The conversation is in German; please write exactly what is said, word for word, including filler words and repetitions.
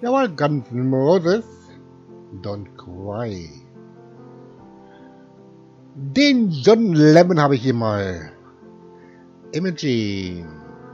Jawohl, Guns N' Roses. Don't Cry. Den John Lemon habe ich hier mal. Imagine.